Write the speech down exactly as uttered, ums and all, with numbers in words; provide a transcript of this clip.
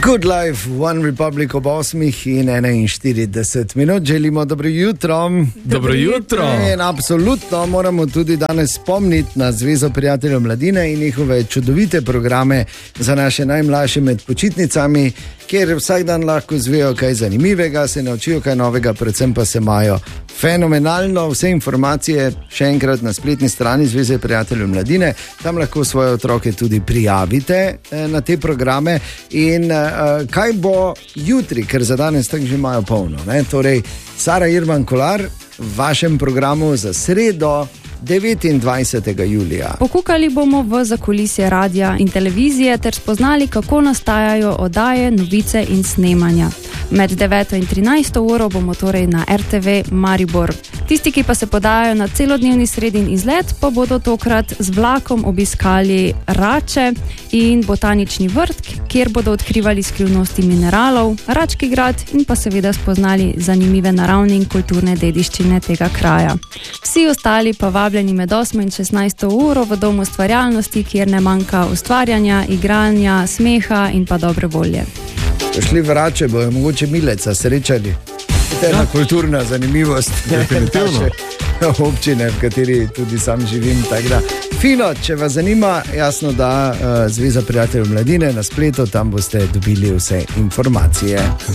Good Life, One Republic ob osmih in enainštirideset minut. Želimo dobro jutro. Dobro jutro. In absolutno moramo tudi danes spomniti na Zvezo prijateljev mladine in njihove čudovite programe za naše najmlajše med počitnicami, kjer vsak dan lahko zvejo kaj zanimivega, se naučijo kaj novega, predvsem pa se imajo fenomenalno. Vse informacije še enkrat na spletni strani Zveze prijateljev mladine. Tam lahko svoje otroke tudi prijavite eh, na te programe. In eh, kaj bo jutri, ker za danes tako že imajo polno, ne? Torej, Sara Irman Kolar v vašem programu za sredo devetindvajsetega julija. Pokukali bomo v zakulisje radia in televizije ter spoznali, kako nastajajo oddaje, novice in snemanja. Med deveto in trinajsto uro bomo torej na er te ve Maribor. Tisti, ki pa se podajajo na celodnevni sredin izlet, pa bodo tokrat z vlakom obiskali Rače in botanični vrt, kjer bodo odkrivali skrivnosti mineralov, Rački grad in pa seveda spoznali zanimive naravne in kulturne dediščine tega kraja. Vsi ostali pa vabljeni med osmo in šestnajsto uro v domu ustvarjalnosti, kjer ne manjka ustvarjanja, igranja, smeha in pa dobre volje. Šli v Rače, bojo mogoče Mileca srečali. To je ena kulturna zanimivost. Definitivno. Občine, v kateri tudi sam živim. Tako da, fino, če vas zanima, jasno, da uh, Zveza prijateljev mladine na spletu, tam boste dobili vse informacije.